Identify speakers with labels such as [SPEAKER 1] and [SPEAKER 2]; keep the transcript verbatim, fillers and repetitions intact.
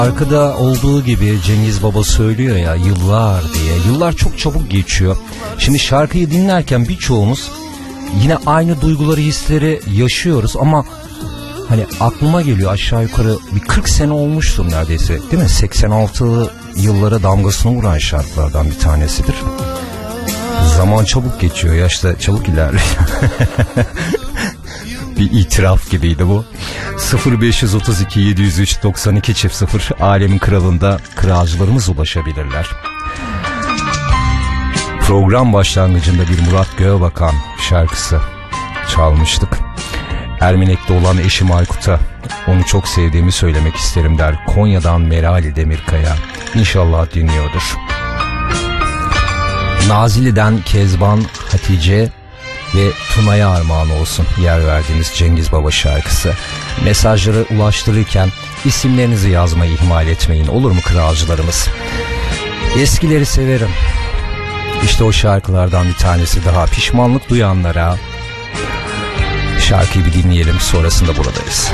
[SPEAKER 1] Arkada olduğu gibi Cengiz Baba söylüyor ya, yıllar diye. Yıllar çok çabuk geçiyor. Şimdi şarkıyı dinlerken birçoğumuz yine aynı duyguları, hisleri yaşıyoruz ama hani aklıma geliyor, aşağı yukarı bir kırk sene olmuştur neredeyse, değil mi? seksen altı yıllara damgasını vuran şarkılardan bir tanesidir. Zaman çabuk geçiyor, yaşta çabuk ilerliyor. Bir itiraf gibiydi bu. sıfır beş otuz iki yedi yüz üç doksan iki çift sıfır Alemin Kralı'nda kralcılarımız ulaşabilirler. Program başlangıcında bir Murat Göğebakan şarkısı çalmıştık. Ermenek'te olan eşim Aykut'a onu çok sevdiğimi söylemek isterim der. Konya'dan Merali Demirkaya. İnşallah dinliyordur. Nazilli'den Kezban, Hatice ve Tuna'ya armağan olsun yer verdiğiniz Cengiz Baba şarkısı. Mesajları ulaştırırken isimlerinizi yazmayı ihmal etmeyin, olur mu kralcılarımız? Eskileri severim. İşte o şarkılardan bir tanesi daha. Pişmanlık duyanlara şarkıyı bir dinleyelim, sonrasında buradayız.